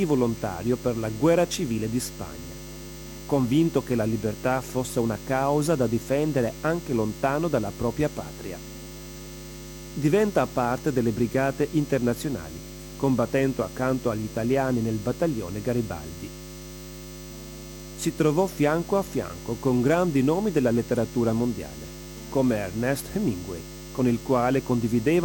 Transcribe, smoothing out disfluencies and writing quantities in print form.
volontario per la guerra civile di Spagna, convinto che la libertà fosse una causa da difendere anche lontano dalla propria patria. Diventa parte delle brigate internazionali, combattendo accanto agli italiani nel battaglione Garibaldi. Si trovò fianco a fianco con grandi nomi della letteratura mondiale, come Ernest Hemingway, con il quale condivideva